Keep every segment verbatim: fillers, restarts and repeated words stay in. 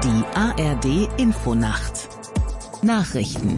Die A R D-Infonacht Nachrichten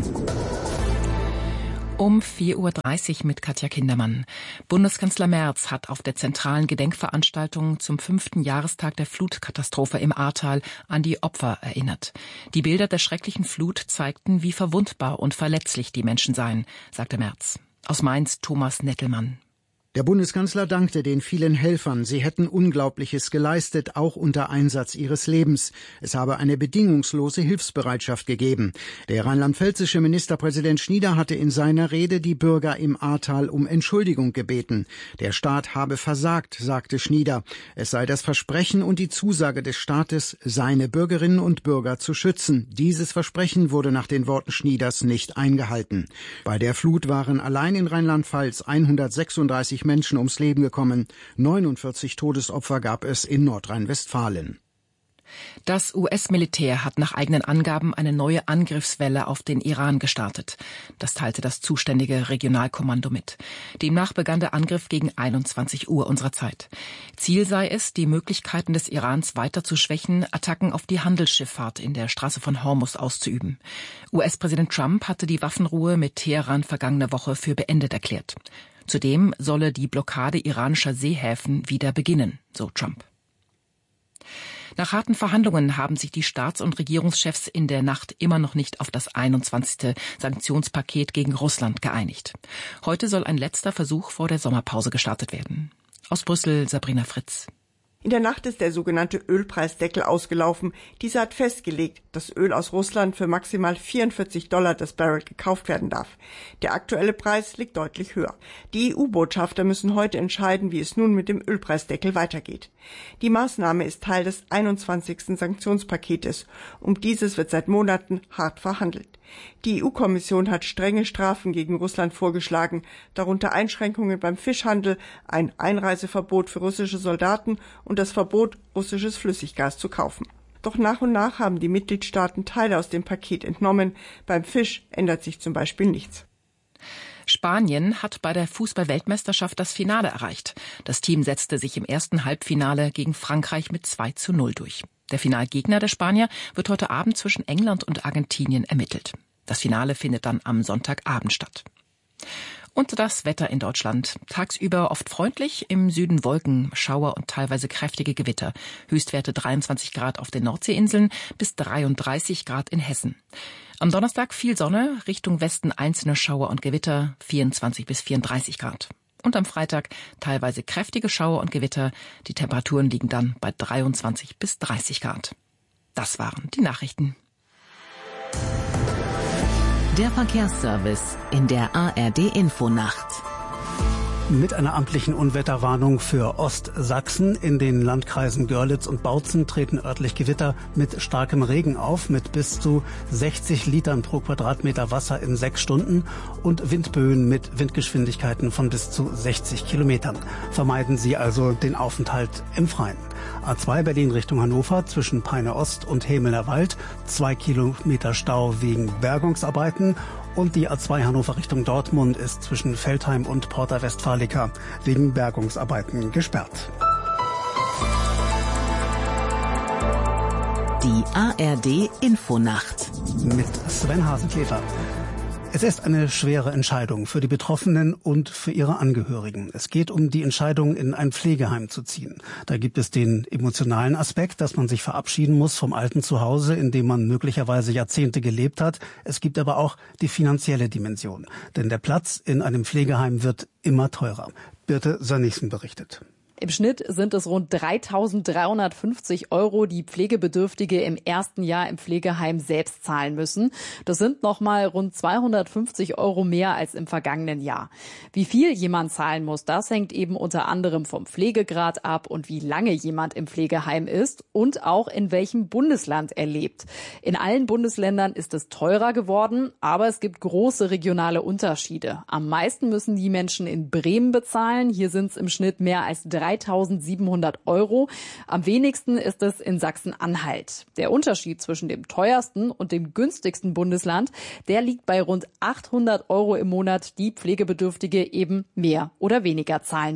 Um vier Uhr dreißig mit Katja Kindermann. Bundeskanzler Merz hat auf der zentralen Gedenkveranstaltung zum fünften Jahrestag der Flutkatastrophe im Ahrtal an die Opfer erinnert. Die Bilder der schrecklichen Flut zeigten, wie verwundbar und verletzlich die Menschen seien, sagte Merz. Aus Mainz Thomas Nettelmann. Der Bundeskanzler dankte den vielen Helfern. Sie hätten Unglaubliches geleistet, auch unter Einsatz ihres Lebens. Es habe eine bedingungslose Hilfsbereitschaft gegeben. Der rheinland-pfälzische Ministerpräsident Schnieder hatte in seiner Rede die Bürger im Ahrtal um Entschuldigung gebeten. Der Staat habe versagt, sagte Schnieder. Es sei das Versprechen und die Zusage des Staates, seine Bürgerinnen und Bürger zu schützen. Dieses Versprechen wurde nach den Worten Schnieders nicht eingehalten. Bei der Flut waren allein in Rheinland-Pfalz hundertsechsunddreißig Menschen ums Leben gekommen. neunundvierzig Todesopfer gab es in Nordrhein-Westfalen. Das U S-Militär hat nach eigenen Angaben eine neue Angriffswelle auf den Iran gestartet. Das teilte das zuständige Regionalkommando mit. Demnach begann der Angriff gegen einundzwanzig Uhr unserer Zeit. Ziel sei es, die Möglichkeiten des Irans weiter zu schwächen, Attacken auf die Handelsschifffahrt in der Straße von Hormuz auszuüben. U S-Präsident Trump hatte die Waffenruhe mit Teheran vergangene Woche für beendet erklärt. Zudem solle die Blockade iranischer Seehäfen wieder beginnen, so Trump. Nach harten Verhandlungen haben sich die Staats- und Regierungschefs in der Nacht immer noch nicht auf das einundzwanzigste Sanktionspaket gegen Russland geeinigt. Heute soll ein letzter Versuch vor der Sommerpause gestartet werden. Aus Brüssel Sabrina Fritz. In der Nacht ist der sogenannte Ölpreisdeckel ausgelaufen. Dieser hat festgelegt, dass Öl aus Russland für maximal vierundvierzig Dollar das Barrel gekauft werden darf. Der aktuelle Preis liegt deutlich höher. Die E U-Botschafter müssen heute entscheiden, wie es nun mit dem Ölpreisdeckel weitergeht. Die Maßnahme ist Teil des einundzwanzigsten Sanktionspaketes. Um dieses wird seit Monaten hart verhandelt. Die E U-Kommission hat strenge Strafen gegen Russland vorgeschlagen, darunter Einschränkungen beim Fischhandel, ein Einreiseverbot für russische Soldaten und das Verbot, russisches Flüssiggas zu kaufen. Doch nach und nach haben die Mitgliedstaaten Teile aus dem Paket entnommen. Beim Fisch ändert sich zum Beispiel nichts. Spanien hat bei der Fußball-Weltmeisterschaft das Finale erreicht. Das Team setzte sich im ersten Halbfinale gegen Frankreich mit zwei zu null durch. Der Finalgegner der Spanier wird heute Abend zwischen England und Argentinien ermittelt. Das Finale findet dann am Sonntagabend statt. Und das Wetter in Deutschland. Tagsüber oft freundlich, im Süden Wolken, Schauer und teilweise kräftige Gewitter. Höchstwerte dreiundzwanzig Grad auf den Nordseeinseln bis dreiunddreißig Grad in Hessen. Am Donnerstag viel Sonne, Richtung Westen einzelne Schauer und Gewitter, vierundzwanzig bis vierunddreißig Grad. Und am Freitag teilweise kräftige Schauer und Gewitter. Die Temperaturen liegen dann bei dreiundzwanzig bis dreißig Grad. Das waren die Nachrichten. Der Verkehrsservice in der A R D-Infonacht. Mit einer amtlichen Unwetterwarnung für Ostsachsen. In den Landkreisen Görlitz und Bautzen treten örtlich Gewitter mit starkem Regen auf, mit bis zu sechzig Litern pro Quadratmeter Wasser in sechs Stunden und Windböen mit Windgeschwindigkeiten von bis zu sechzig Kilometern. Vermeiden Sie also den Aufenthalt im Freien. A zwei Berlin Richtung Hannover zwischen Peine Ost und Hemelner Wald, zwei Kilometer Stau wegen Bergungsarbeiten. Und die A zwei Hannover Richtung Dortmund ist zwischen Veltheim und Porta Westfalica wegen Bergungsarbeiten gesperrt. Die A R D-Infonacht mit Sven Hasenklever. Es ist eine schwere Entscheidung für die Betroffenen und für ihre Angehörigen. Es geht um die Entscheidung, in ein Pflegeheim zu ziehen. Da gibt es den emotionalen Aspekt, dass man sich verabschieden muss vom alten Zuhause, in dem man möglicherweise Jahrzehnte gelebt hat. Es gibt aber auch die finanzielle Dimension. Denn der Platz in einem Pflegeheim wird immer teurer. Birte Sönnigsen berichtet. Im Schnitt sind es rund dreitausenddreihundertfünfzig Euro, die Pflegebedürftige im ersten Jahr im Pflegeheim selbst zahlen müssen. Das sind nochmal rund zweihundertfünfzig Euro mehr als im vergangenen Jahr. Wie viel jemand zahlen muss, das hängt eben unter anderem vom Pflegegrad ab und wie lange jemand im Pflegeheim ist und auch in welchem Bundesland er lebt. In allen Bundesländern ist es teurer geworden, aber es gibt große regionale Unterschiede. Am meisten müssen die Menschen in Bremen bezahlen. Hier sind es im Schnitt mehr als dreitausendsiebenhundert Euro. Am wenigsten ist es in Sachsen-Anhalt. Der Unterschied zwischen dem teuersten und dem günstigsten Bundesland, der liegt bei rund achthundert Euro im Monat, die Pflegebedürftige eben mehr oder weniger zahlen müssen.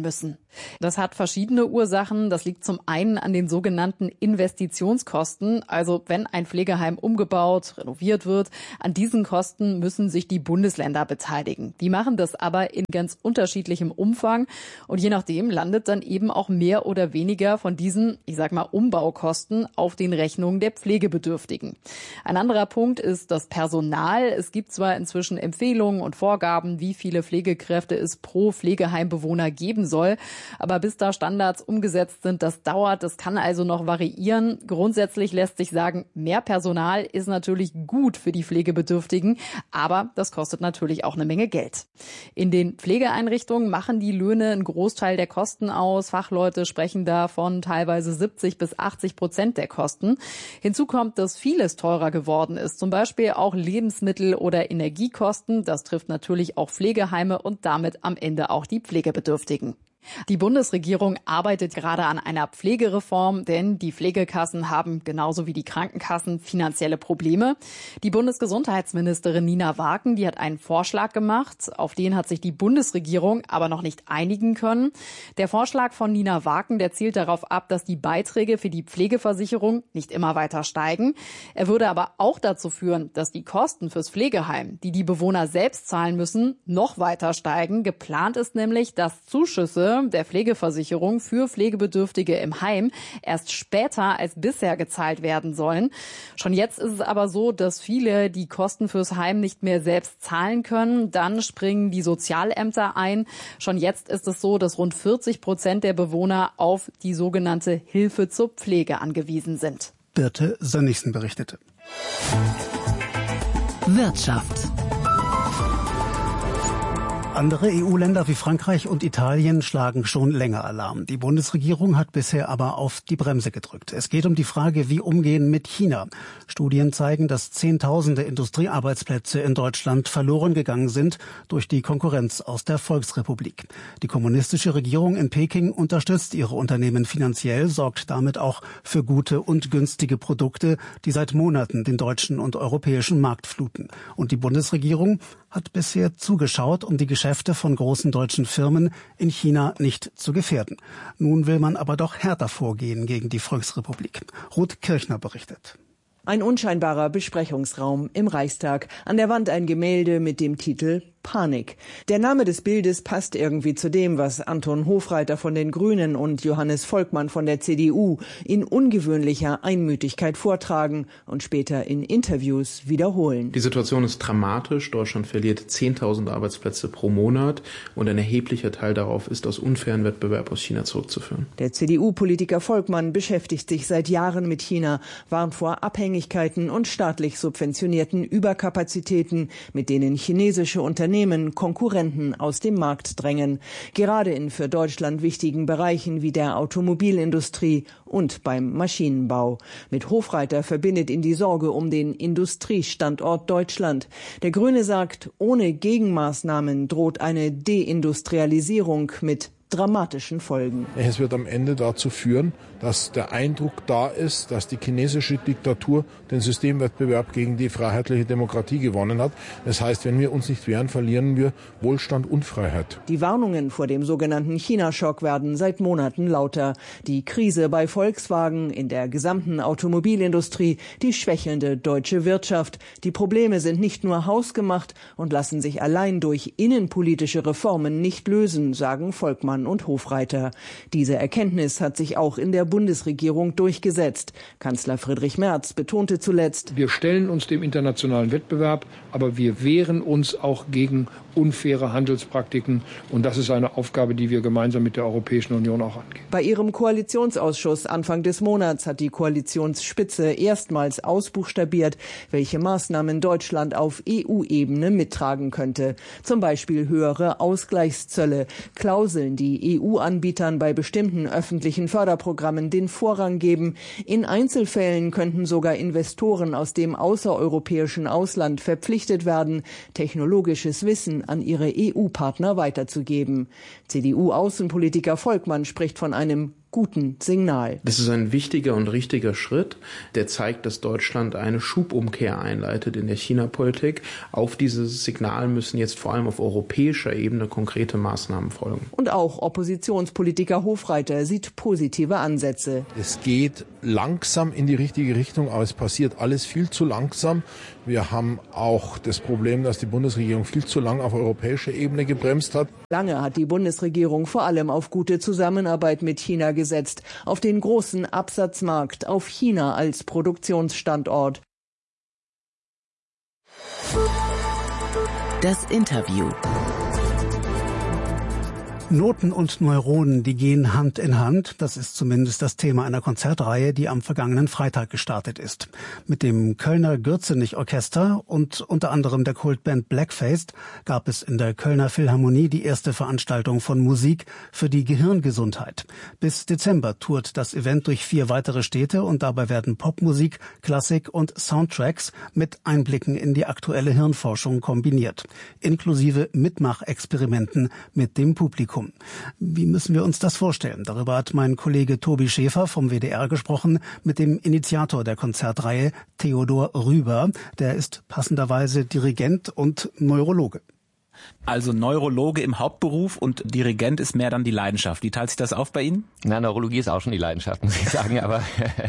Das hat verschiedene Ursachen. Das liegt zum einen an den sogenannten Investitionskosten. Also wenn ein Pflegeheim umgebaut, renoviert wird, an diesen Kosten müssen sich die Bundesländer beteiligen. Die machen das aber in ganz unterschiedlichem Umfang. Und je nachdem landet dann eben auch mehr oder weniger von diesen, ich sag mal, Umbaukosten auf den Rechnungen der Pflegebedürftigen. Ein anderer Punkt ist das Personal. Es gibt zwar inzwischen Empfehlungen und Vorgaben, wie viele Pflegekräfte es pro Pflegeheimbewohner geben soll. Aber bis da Standards umgesetzt sind, das dauert, das kann also noch variieren. Grundsätzlich lässt sich sagen, mehr Personal ist natürlich gut für die Pflegebedürftigen, aber das kostet natürlich auch eine Menge Geld. In den Pflegeeinrichtungen machen die Löhne einen Großteil der Kosten aus. Fachleute sprechen da von teilweise siebzig bis achtzig Prozent der Kosten. Hinzu kommt, dass vieles teurer geworden ist, zum Beispiel auch Lebensmittel oder Energiekosten. Das trifft natürlich auch Pflegeheime und damit am Ende auch die Pflegebedürftigen. Die Bundesregierung arbeitet gerade an einer Pflegereform, denn die Pflegekassen haben genauso wie die Krankenkassen finanzielle Probleme. Die Bundesgesundheitsministerin Nina Waken, die hat einen Vorschlag gemacht, auf den hat sich die Bundesregierung aber noch nicht einigen können. Der Vorschlag von Nina Waken, der zielt darauf ab, dass die Beiträge für die Pflegeversicherung nicht immer weiter steigen. Er würde aber auch dazu führen, dass die Kosten fürs Pflegeheim, die die Bewohner selbst zahlen müssen, noch weiter steigen. Geplant ist nämlich, dass Zuschüsse der Pflegeversicherung für Pflegebedürftige im Heim erst später als bisher gezahlt werden sollen. Schon jetzt ist es aber so, dass viele die Kosten fürs Heim nicht mehr selbst zahlen können. Dann springen die Sozialämter ein. Schon jetzt ist es so, dass rund vierzig Prozent der Bewohner auf die sogenannte Hilfe zur Pflege angewiesen sind. Birte Sönnigsen berichtete. Wirtschaft. Andere E U-Länder wie Frankreich und Italien schlagen schon länger Alarm. Die Bundesregierung hat bisher aber auf die Bremse gedrückt. Es geht um die Frage, wie umgehen mit China. Studien zeigen, dass Zehntausende Industriearbeitsplätze in Deutschland verloren gegangen sind durch die Konkurrenz aus der Volksrepublik. Die kommunistische Regierung in Peking unterstützt ihre Unternehmen finanziell, sorgt damit auch für gute und günstige Produkte, die seit Monaten den deutschen und europäischen Markt fluten. Und die Bundesregierung hat bisher zugeschaut, um die Geschäfte von großen deutschen Firmen in China nicht zu gefährden. Nun will man aber doch härter vorgehen gegen die Volksrepublik. Ruth Kirchner berichtet. Ein unscheinbarer Besprechungsraum im Reichstag. An der Wand ein Gemälde mit dem Titel Panik. Der Name des Bildes passt irgendwie zu dem, was Anton Hofreiter von den Grünen und Johannes Volkmann von der C D U in ungewöhnlicher Einmütigkeit vortragen und später in Interviews wiederholen. Die Situation ist dramatisch. Deutschland verliert zehntausend Arbeitsplätze pro Monat und ein erheblicher Teil darauf ist aus unfairen Wettbewerb aus China zurückzuführen. Der C D U-Politiker Volkmann beschäftigt sich seit Jahren mit China, warnt vor Abhängigkeiten und staatlich subventionierten Überkapazitäten, mit denen chinesische Unternehmen Konkurrenten aus dem Markt drängen. Gerade in für Deutschland wichtigen Bereichen wie der Automobilindustrie und beim Maschinenbau. Mit Hofreiter verbindet ihn die Sorge um den Industriestandort Deutschland. Der Grüne sagt, ohne Gegenmaßnahmen droht eine Deindustrialisierung mit dramatischen Folgen. Es wird am Ende dazu führen, dass der Eindruck da ist, dass die chinesische Diktatur den Systemwettbewerb gegen die freiheitliche Demokratie gewonnen hat. Das heißt, wenn wir uns nicht wehren, verlieren wir Wohlstand und Freiheit. Die Warnungen vor dem sogenannten China-Schock werden seit Monaten lauter. Die Krise bei Volkswagen, in der gesamten Automobilindustrie, die schwächelnde deutsche Wirtschaft. Die Probleme sind nicht nur hausgemacht und lassen sich allein durch innenpolitische Reformen nicht lösen, sagen Volkmann und Hofreiter. Diese Erkenntnis hat sich auch in der Bundesregierung durchgesetzt. Kanzler Friedrich Merz betonte zuletzt: Wir stellen uns dem internationalen Wettbewerb, aber wir wehren uns auch gegen unfaire Handelspraktiken. Und das ist eine Aufgabe, die wir gemeinsam mit der Europäischen Union auch angehen. Bei ihrem Koalitionsausschuss Anfang des Monats hat die Koalitionsspitze erstmals ausbuchstabiert, welche Maßnahmen Deutschland auf E U-Ebene mittragen könnte. Zum Beispiel höhere Ausgleichszölle, Klauseln, die E U-Anbietern bei bestimmten öffentlichen Förderprogrammen den Vorrang geben. In Einzelfällen könnten sogar Investoren aus dem außereuropäischen Ausland verpflichtet werden, technologisches Wissen an ihre E U-Partner weiterzugeben. C D U-Außenpolitiker Volkmann spricht von einem guten Signal. Das ist ein wichtiger und richtiger Schritt, der zeigt, dass Deutschland eine Schubumkehr einleitet in der China-Politik. Auf dieses Signal müssen jetzt vor allem auf europäischer Ebene konkrete Maßnahmen folgen. Und auch Oppositionspolitiker Hofreiter sieht positive Ansätze. Es geht langsam in die richtige Richtung, aber es passiert alles viel zu langsam. Wir haben auch das Problem, dass die Bundesregierung viel zu lange auf europäischer Ebene gebremst hat. Lange hat die Bundesregierung vor allem auf gute Zusammenarbeit mit China gesetzt, auf den großen Absatzmarkt, auf China als Produktionsstandort. Das Interview. Noten und Neuronen, die gehen Hand in Hand. Das ist zumindest das Thema einer Konzertreihe, die am vergangenen Freitag gestartet ist. Mit dem Kölner Gürzenich-Orchester und unter anderem der Kultband Blackfaced gab es in der Kölner Philharmonie die erste Veranstaltung von Musik für die Gehirngesundheit. Bis Dezember tourt das Event durch vier weitere Städte und dabei werden Popmusik, Klassik und Soundtracks mit Einblicken in die aktuelle Hirnforschung kombiniert, inklusive Mitmachexperimenten mit dem Publikum. Wie müssen wir uns das vorstellen? Darüber hat mein Kollege Tobi Schäfer vom W D R gesprochen mit dem Initiator der Konzertreihe, Theodor Rüber. Der ist passenderweise Dirigent und Neurologe. Also Neurologe im Hauptberuf und Dirigent ist mehr dann die Leidenschaft. Wie teilt sich das auf bei Ihnen? Na, Neurologie ist auch schon die Leidenschaft, muss ich sagen, aber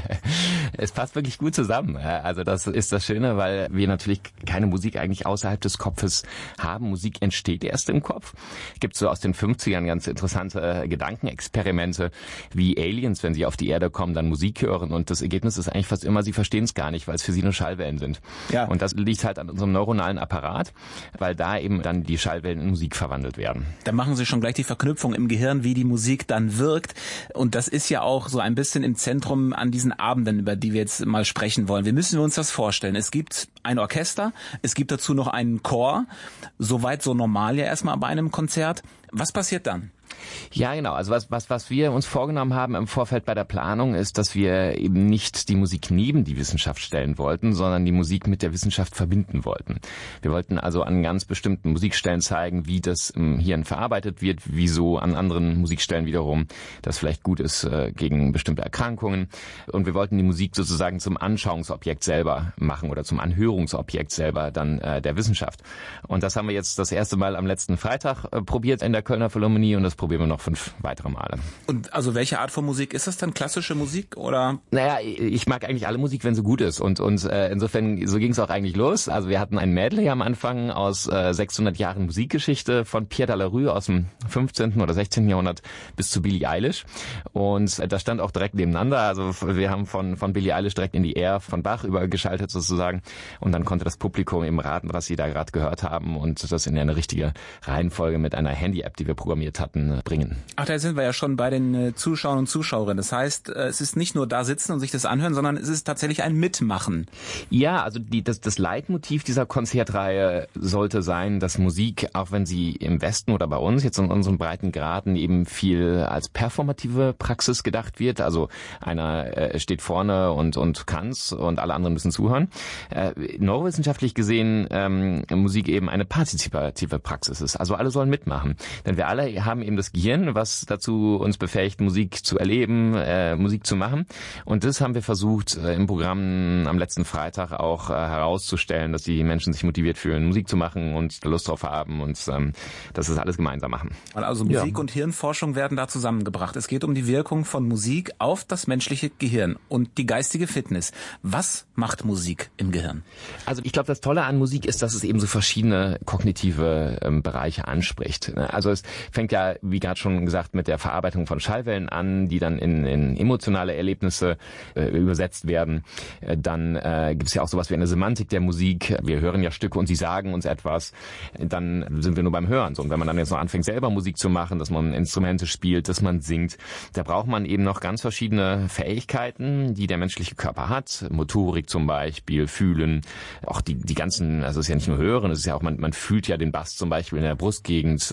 es passt wirklich gut zusammen. Also das ist das Schöne, weil wir natürlich keine Musik eigentlich außerhalb des Kopfes haben. Musik entsteht erst im Kopf. Es gibt so aus den fünfzigern ganz interessante Gedankenexperimente, wie Aliens, wenn sie auf die Erde kommen, dann Musik hören und das Ergebnis ist eigentlich fast immer, sie verstehen es gar nicht, weil es für sie nur Schallwellen sind. Ja. Und das liegt halt an unserem neuronalen Apparat, weil da eben dann die Schallwellen in Musik verwandelt werden. Da machen Sie schon gleich die Verknüpfung im Gehirn, wie die Musik dann wirkt. Und das ist ja auch so ein bisschen im Zentrum an diesen Abenden, über die wir jetzt mal sprechen wollen. Wie müssen wir uns das vorstellen? Es gibt ein Orchester, es gibt dazu noch einen Chor. Soweit so normal ja erstmal bei einem Konzert. Was passiert dann? Ja, genau. Also was, was, was wir uns vorgenommen haben im Vorfeld bei der Planung ist, dass wir eben nicht die Musik neben die Wissenschaft stellen wollten, sondern die Musik mit der Wissenschaft verbinden wollten. Wir wollten also an ganz bestimmten Musikstellen zeigen, wie das im Hirn verarbeitet wird, wieso an anderen Musikstellen wiederum das vielleicht gut ist äh, gegen bestimmte Erkrankungen. Und wir wollten die Musik sozusagen zum Anschauungsobjekt selber machen oder zum Anhörungsobjekt selber dann äh, der Wissenschaft. Und das haben wir jetzt das erste Mal am letzten Freitag äh, probiert in der Kölner Philharmonie und das probieren wir noch fünf weitere Male. Und also welche Art von Musik ist das dann? Klassische Musik oder? Naja, ich mag eigentlich alle Musik, wenn sie gut ist. Und, und äh, insofern, so ging es auch eigentlich los. Also wir hatten ein Medley am Anfang aus äh, sechshundert Jahren Musikgeschichte von Pierre Dalarue aus dem fünfzehnten oder sechzehnten Jahrhundert bis zu Billie Eilish. Und äh, das stand auch direkt nebeneinander. Also wir haben von, von Billie Eilish direkt in die Air von Bach übergeschaltet sozusagen. Und dann konnte das Publikum eben raten, was sie da gerade gehört haben und das in eine richtige Reihenfolge mit einer Handy-App, die wir programmiert hatten, bringen. Ach, da sind wir ja schon bei den Zuschauern und Zuschauerinnen. Das heißt, es ist nicht nur da sitzen und sich das anhören, sondern es ist tatsächlich ein Mitmachen. Ja, also die, das, das Leitmotiv dieser Konzertreihe sollte sein, dass Musik, auch wenn sie im Westen oder bei uns jetzt in unseren Breitengraden eben viel als performative Praxis gedacht wird. Also einer äh, steht vorne und, und kann's und alle anderen müssen zuhören. Äh, neurowissenschaftlich gesehen ähm, Musik eben eine partizipative Praxis ist. Also alle sollen mitmachen. Denn wir alle haben eben das Gehirn, was dazu uns befähigt, Musik zu erleben, äh, Musik zu machen. Und das haben wir versucht, äh, im Programm am letzten Freitag auch äh, herauszustellen, dass die Menschen sich motiviert fühlen, Musik zu machen und Lust drauf haben und ähm, dass wir das alles gemeinsam machen. Also Musik ja. und Hirnforschung werden da zusammengebracht. Es geht um die Wirkung von Musik auf das menschliche Gehirn und die geistige Fitness. Was macht Musik im Gehirn? Also ich glaube, das Tolle an Musik ist, dass es eben so verschiedene kognitive ähm, Bereiche anspricht. Also es fängt ja, wie gerade schon gesagt, mit der Verarbeitung von Schallwellen an, die dann in, in emotionale Erlebnisse äh, übersetzt werden. Äh, dann äh, gibt es ja auch sowas wie eine Semantik der Musik. Wir hören ja Stücke und sie sagen uns etwas. Dann sind wir nur beim Hören. So, und wenn man dann jetzt noch anfängt, selber Musik zu machen, dass man Instrumente spielt, dass man singt, da braucht man eben noch ganz verschiedene Fähigkeiten, die der menschliche Körper hat. Motorik zum Beispiel, Fühlen, auch die, die ganzen, also es ist ja nicht nur Hören, es ist ja auch, man, man fühlt ja den Bass zum Beispiel in der Brustgegend, ähm,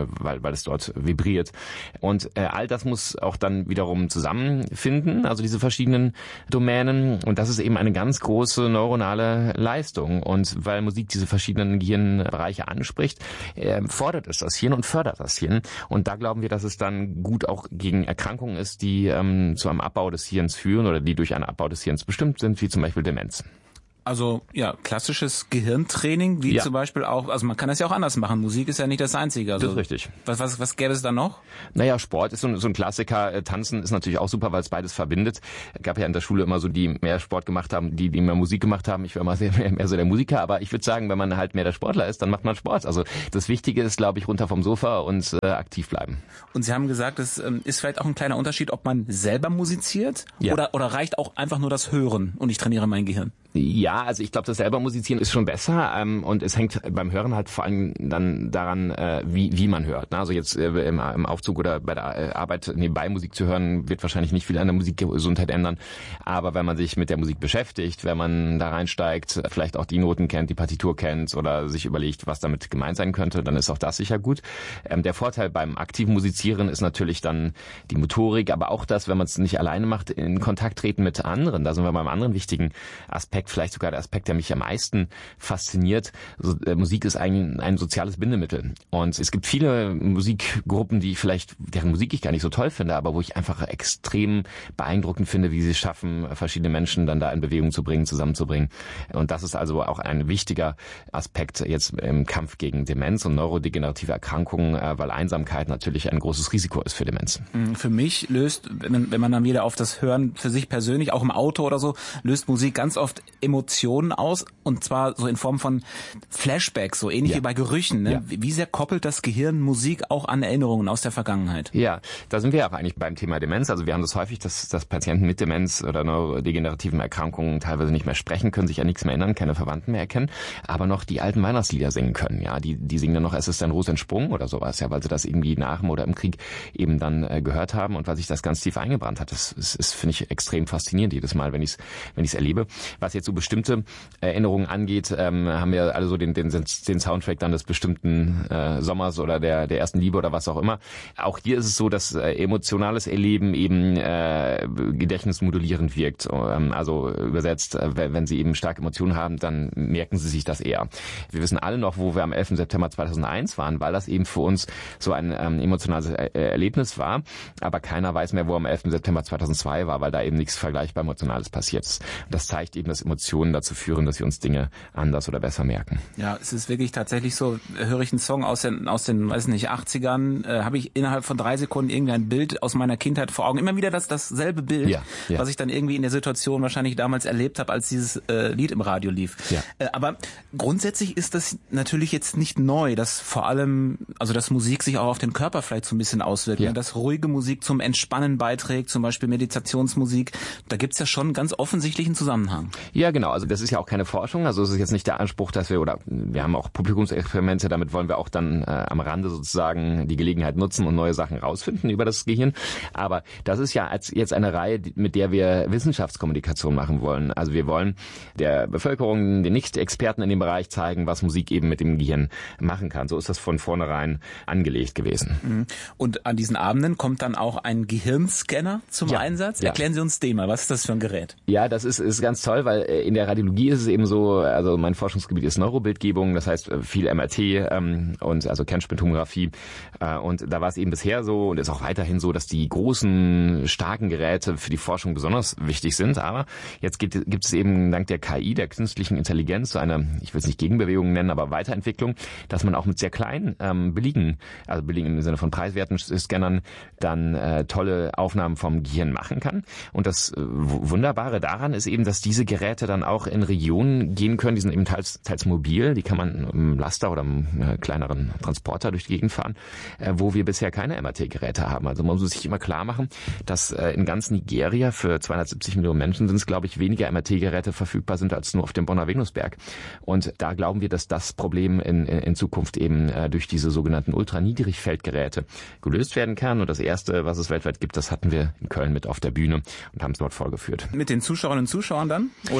weil, weil es dort vibriert. Und äh, all das muss auch dann wiederum zusammenfinden, also diese verschiedenen Domänen. Und das ist eben eine ganz große neuronale Leistung. Und weil Musik diese verschiedenen Gehirnbereiche anspricht, äh, fordert es das Hirn und fördert das Hirn. Und da glauben wir, dass es dann gut auch gegen Erkrankungen ist, die ähm, zu einem Abbau des Hirns führen oder die durch einen Abbau des Hirns bestimmt sind, wie zum Beispiel Demenz. Also ja, klassisches Gehirntraining, wie ja. zum Beispiel auch, also man kann das ja auch anders machen. Musik ist ja nicht das Einzige. Also, das ist richtig. Was, was, was gäbe es da noch? Naja, Sport ist so, so ein Klassiker. Tanzen ist natürlich auch super, weil es beides verbindet. Es gab ja in der Schule immer so, die mehr Sport gemacht haben, die, die mehr Musik gemacht haben. Ich war immer sehr, mehr, mehr so der Musiker, aber ich würde sagen, wenn man halt mehr der Sportler ist, dann macht man Sport. Also das Wichtige ist, glaube ich, runter vom Sofa und äh, aktiv bleiben. Und Sie haben gesagt, es ähm, ist vielleicht auch ein kleiner Unterschied, ob man selber musiziert ja. oder, oder reicht auch einfach nur das Hören und ich trainiere mein Gehirn? Ja, also ich glaube, das selber musizieren ist schon besser ähm, und es hängt beim Hören halt vor allem dann daran, äh, wie wie man hört. Ne? Also jetzt äh, im, im Aufzug oder bei der äh, Arbeit nebenbei Musik zu hören, wird wahrscheinlich nicht viel an der Musikgesundheit ändern. Aber wenn man sich mit der Musik beschäftigt, wenn man da reinsteigt, vielleicht auch die Noten kennt, die Partitur kennt oder sich überlegt, was damit gemeint sein könnte, dann ist auch das sicher gut. Ähm, der Vorteil beim aktiven Musizieren ist natürlich dann die Motorik, aber auch das, wenn man es nicht alleine macht, in Kontakt treten mit anderen. Da sind wir beim anderen wichtigen Aspekt, vielleicht sogar der Aspekt, der mich am meisten fasziniert. Also, äh, Musik ist ein, ein soziales Bindemittel. Und es gibt viele Musikgruppen, die vielleicht, deren Musik ich gar nicht so toll finde, aber wo ich einfach extrem beeindruckend finde, wie sie es schaffen, verschiedene Menschen dann da in Bewegung zu bringen, zusammenzubringen. Und das ist also auch ein wichtiger Aspekt jetzt im Kampf gegen Demenz und neurodegenerative Erkrankungen, äh, weil Einsamkeit natürlich ein großes Risiko ist für Demenz. Für mich löst, wenn, wenn man dann wieder auf das Hören für sich persönlich, auch im Auto oder so, löst Musik ganz oft Emotionen aus, und zwar so in Form von Flashbacks, so ähnlich ja. wie bei Gerüchen. Ne? Ja. Wie sehr koppelt das Gehirn Musik auch an Erinnerungen aus der Vergangenheit? Ja, da sind wir ja auch eigentlich beim Thema Demenz. Also wir haben das häufig, dass, dass Patienten mit Demenz oder neurodegenerativen Erkrankungen teilweise nicht mehr sprechen können, sich an nichts mehr erinnern, keine Verwandten mehr erkennen, aber noch die alten Weihnachtslieder singen können. Ja, die, die singen dann noch, es ist ein Ros entsprungen oder sowas, ja, weil sie das irgendwie nach dem oder im Krieg eben dann äh, gehört haben und weil sich das ganz tief eingebrannt hat. Das ist, ist finde ich, extrem faszinierend jedes Mal, wenn ich es wenn ich es erlebe. Was jetzt so bestimmte Erinnerungen angeht, ähm, haben wir alle so den, den, den Soundtrack dann des bestimmten äh, Sommers oder der, der ersten Liebe oder was auch immer. Auch hier ist es so, dass äh, emotionales Erleben eben äh, gedächtnismodulierend wirkt. Ähm, also übersetzt, äh, wenn Sie eben starke Emotionen haben, dann merken Sie sich das eher. Wir wissen alle noch, wo wir am elften September zweitausendeins waren, weil das eben für uns so ein ähm, emotionales er- Erlebnis war. Aber keiner weiß mehr, wo am elften September zweitausendzwei war, weil da eben nichts vergleichbar Emotionales passiert ist. Das zeigt eben, dass Emotionen dazu führen, dass wir uns Dinge anders oder besser merken. Ja, es ist wirklich tatsächlich so, höre ich einen Song aus den, aus den, weiß nicht, achtzigern, äh, habe ich innerhalb von drei Sekunden irgendein Bild aus meiner Kindheit vor Augen. Immer wieder das, dasselbe Bild, ja, ja. was ich dann irgendwie in der Situation wahrscheinlich damals erlebt habe, als dieses äh, Lied im Radio lief. Ja. Äh, aber grundsätzlich ist das natürlich jetzt nicht neu, dass vor allem, also dass Musik sich auch auf den Körper vielleicht so ein bisschen auswirkt, ja. ne? Dass ruhige Musik zum Entspannen beiträgt, zum Beispiel Meditationsmusik. Da gibt's ja schon einen ganz offensichtlichen Zusammenhang. Ja, genau. Also das ist ja auch keine Forschung. Also es ist jetzt nicht der Anspruch, dass wir, oder wir haben auch Publikumsexperimente, damit wollen wir auch dann äh, am Rande sozusagen die Gelegenheit nutzen und neue Sachen rausfinden über das Gehirn. Aber das ist ja als jetzt eine Reihe, mit der wir Wissenschaftskommunikation machen wollen. Also wir wollen der Bevölkerung, den Nicht-Experten in dem Bereich zeigen, was Musik eben mit dem Gehirn machen kann. So ist das von vornherein angelegt gewesen. Und an diesen Abenden kommt dann auch ein Gehirnscanner zum ja, Einsatz. Ja. Erklären Sie uns den mal. Was ist das für ein Gerät? Ja, das ist, ist ganz toll, weil in der Radiologie ist es eben so, also mein Forschungsgebiet ist Neurobildgebung, das heißt viel M R T ähm, und also Kernspintomographie. Äh, und da war es eben bisher so und ist auch weiterhin so, dass die großen, starken Geräte für die Forschung besonders wichtig sind. Aber jetzt gibt, gibt es eben dank der K I, der künstlichen Intelligenz, so eine, ich will es nicht Gegenbewegung nennen, aber Weiterentwicklung, dass man auch mit sehr kleinen ähm, billigen, also billigen im Sinne von preiswerten Scannern, dann äh, tolle Aufnahmen vom Gehirn machen kann. Und das äh, Wunderbare daran ist eben, dass diese Geräte dann auch in Regionen gehen können, die sind eben teils, teils mobil, die kann man im Laster oder im äh, kleineren Transporter durch die Gegend fahren, äh, wo wir bisher keine M R T-Geräte haben. Also man muss sich immer klar machen, dass äh, in ganz Nigeria für zweihundertsiebzig Millionen Menschen sind es, glaube ich, weniger M R T-Geräte verfügbar sind als nur auf dem Bonner Venusberg. Und da glauben wir, dass das Problem in, in, in Zukunft eben äh, durch diese sogenannten Ultraniedrigfeldgeräte gelöst werden kann. Und das erste, was es weltweit gibt, das hatten wir in Köln mit auf der Bühne und haben es dort vorgeführt. Mit den Zuschauerinnen und Zuschauern dann? Oder?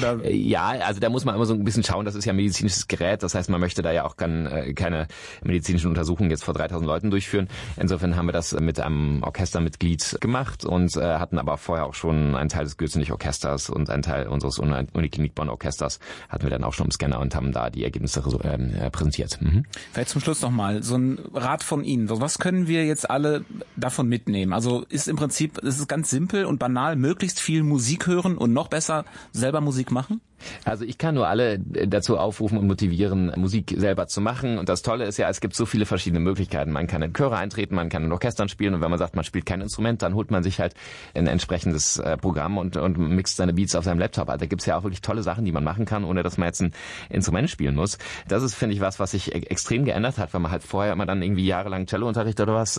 Ja, also da muss man immer so ein bisschen schauen, das ist ja ein medizinisches Gerät, das heißt, man möchte da ja auch kann, keine medizinischen Untersuchungen jetzt vor dreitausend Leuten durchführen. Insofern haben wir das mit einem Orchestermitglied gemacht und äh, hatten aber vorher auch schon einen Teil des Gürzenich-Orchesters und einen Teil unseres Uniklinik Bonn-Orchesters hatten wir dann auch schon im Scanner und haben da die Ergebnisse äh, präsentiert. Mhm. Vielleicht zum Schluss nochmal so ein Rat von Ihnen. Was können wir jetzt alle davon mitnehmen? Also ist im Prinzip, es ist ganz simpel und banal, möglichst viel Musik hören und noch besser selber Musik machen? Also ich kann nur alle dazu aufrufen und motivieren, Musik selber zu machen. Und das Tolle ist ja, es gibt so viele verschiedene Möglichkeiten. Man kann in Chöre eintreten, man kann in Orchestern spielen und wenn man sagt, man spielt kein Instrument, dann holt man sich halt ein entsprechendes Programm und, und mixt seine Beats auf seinem Laptop. Also da gibt's ja auch wirklich tolle Sachen, die man machen kann, ohne dass man jetzt ein Instrument spielen muss. Das ist, finde ich, was, was sich extrem geändert hat, weil man halt vorher immer dann irgendwie jahrelang Cellounterricht oder was